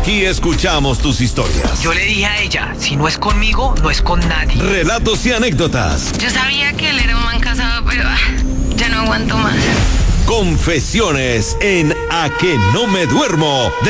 Aquí escuchamos tus historias. Yo le dije a ella, si no es conmigo, no es con nadie. Relatos y anécdotas. Yo sabía que él era un man casado, pero ya no aguanto más. Confesiones en A que no me duermo.